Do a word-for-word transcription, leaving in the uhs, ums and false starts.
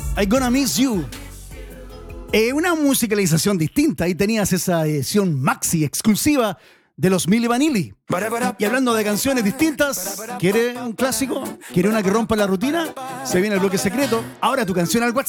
I Gonna Miss You. Eh, una musicalización distinta. Ahí tenías esa edición maxi exclusiva de los Milli Vanilli. Y hablando de canciones distintas, ¿quiere un clásico? ¿Quiere una que rompa la rutina? Se viene el bloque secreto. Ahora tu canción al WhatsApp.